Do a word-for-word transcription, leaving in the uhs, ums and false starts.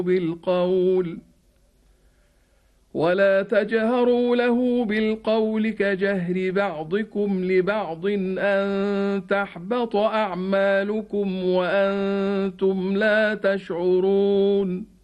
بالقول ولا تجهروا له بالقول كجهر بعضكم لبعض أن تحبط أعمالكم وأنتم لا تشعرون